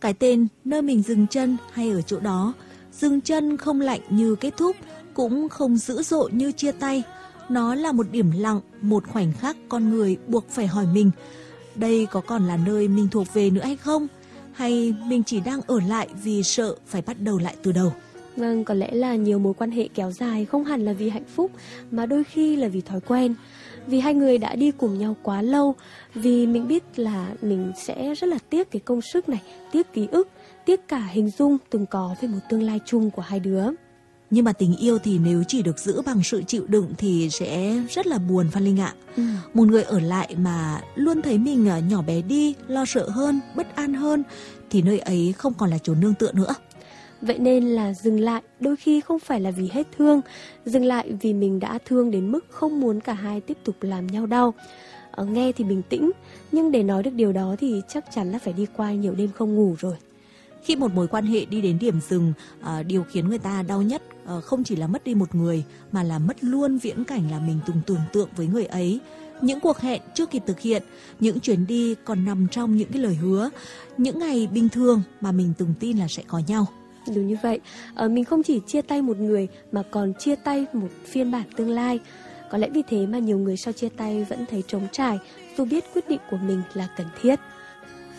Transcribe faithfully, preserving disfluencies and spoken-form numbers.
Cái tên nơi mình dừng chân hay ở chỗ đó. Dừng chân không lạnh như kết thúc, cũng không dữ dội như chia tay. Nó là một điểm lặng, một khoảnh khắc con người buộc phải hỏi mình, đây có còn là nơi mình thuộc về nữa hay không? Hay mình chỉ đang ở lại vì sợ phải bắt đầu lại từ đầu? Vâng, có lẽ là nhiều mối quan hệ kéo dài không hẳn là vì hạnh phúc, mà đôi khi là vì thói quen. Vì hai người đã đi cùng nhau quá lâu, vì mình biết là mình sẽ rất là tiếc cái công sức này, tiếc ký ức, tiếc cả hình dung từng có về một tương lai chung của hai đứa. Nhưng mà tình yêu thì nếu chỉ được giữ bằng sự chịu đựng thì sẽ rất là buồn, Phan Linh ạ. Ừ. Một người ở lại mà luôn thấy mình nhỏ bé đi, lo sợ hơn, bất an hơn, thì nơi ấy không còn là chốn nương tựa nữa. Vậy nên là dừng lại đôi khi không phải là vì hết thương, dừng lại vì mình đã thương đến mức không muốn cả hai tiếp tục làm nhau đau. Ở nghe thì bình tĩnh, nhưng để nói được điều đó thì chắc chắn là phải đi qua nhiều đêm không ngủ rồi. Khi một mối quan hệ đi đến điểm dừng, à, điều khiến người ta đau nhất à, không chỉ là mất đi một người, mà là mất luôn viễn cảnh là mình từng tưởng tượng với người ấy. Những cuộc hẹn chưa kịp thực hiện, những chuyến đi còn nằm trong những cái lời hứa, những ngày bình thường mà mình từng tin là sẽ có nhau. Đúng như vậy, à, mình không chỉ chia tay một người mà còn chia tay một phiên bản tương lai. Có lẽ vì thế mà nhiều người sau chia tay vẫn thấy trống trải, dù biết quyết định của mình là cần thiết.